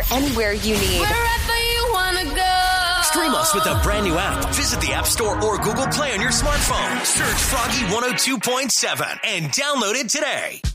anywhere you need. Wherever you want to go. Stream us with the brand new app. Visit the App Store or Google Play on your smartphone. Search Froggy 102.7 and download it today.